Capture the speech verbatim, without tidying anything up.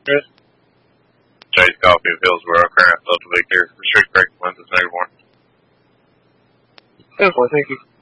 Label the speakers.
Speaker 1: Chris?
Speaker 2: Chase Coffee of Hillsboro, current Delta Victor, restrict break lenses negative one.
Speaker 1: Definitely, thank you.